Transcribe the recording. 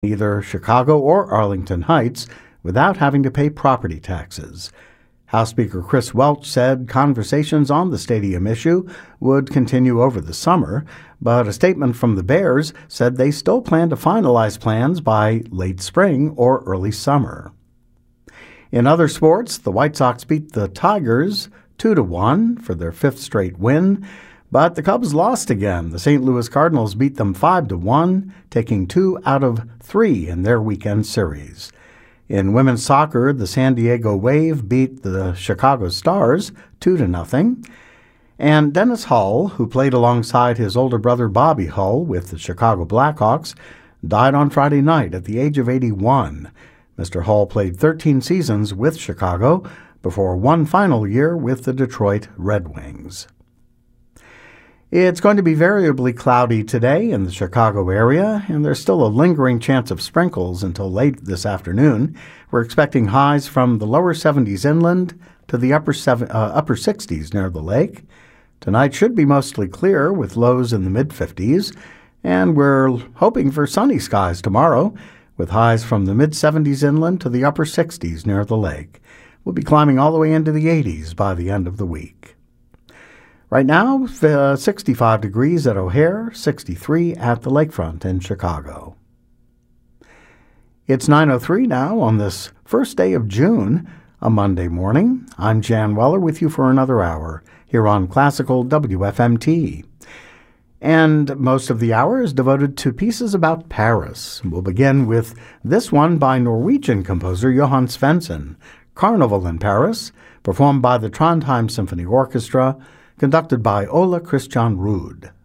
either Chicago or Arlington Heights without having to pay property taxes. House Speaker Chris Welch said conversations on the stadium issue would continue over the summer, but a statement from the Bears said they still plan to finalize plans by late spring or early summer. In other sports, the White Sox beat the Tigers 2-1 for their fifth straight win, but the Cubs lost again. The St. Louis Cardinals beat them 5-1, taking 2 out of 3 in their weekend series. In women's soccer, the San Diego Wave beat the Chicago Stars 2-0. And Dennis Hull, who played alongside his older brother Bobby Hull with the Chicago Blackhawks, died on Friday night at the age of 81. Mr. Hull played 13 seasons with Chicago before one final year with the Detroit Red Wings. It's going to be variably cloudy today in the Chicago area, and there's still a lingering chance of sprinkles until late this afternoon. We're expecting highs from the lower 70s inland to the upper 60s near the lake. Tonight should be mostly clear with lows in the mid-50s, and we're hoping for sunny skies tomorrow with highs from the mid-70s inland to the upper 60s near the lake. We'll be climbing all the way into the 80s by the end of the week. Right now, 65 degrees at O'Hare, 63 at the lakefront in Chicago. It's 9:03 now on this first day of June, a Monday morning. I'm Jan Weller with you for another hour here on Classical WFMT. And most of the hour is devoted to pieces about Paris. We'll begin with this one by Norwegian composer Johan Svensson, Carnival in Paris, performed by the Trondheim Symphony Orchestra, conducted by Ole Christian Ruud.